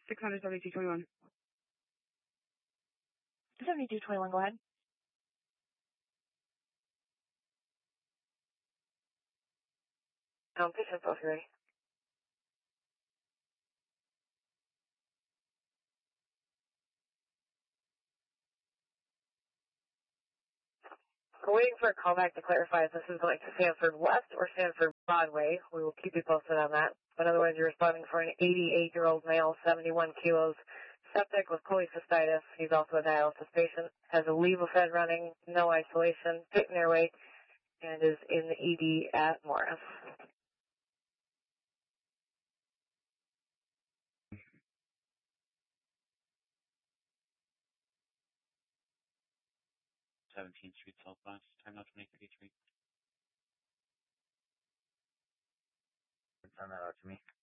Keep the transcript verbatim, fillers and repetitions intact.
six hundred seventy-two twenty-one. seventy-two twenty-one, go ahead. Um, patient both ready. We're waiting for a callback to clarify if this is going to Sanford West or Sanford Broadway. We will keep you posted on that. But otherwise, you're responding for an eighty-eight-year-old male, seventy-one kilos, septic with cholecystitis. He's also a dialysis patient, has a Levophed running, no isolation, fit in airway, and is in the E D at Morris. seventeenth Street Southwest, time now twenty thirty-three. Send that out to me.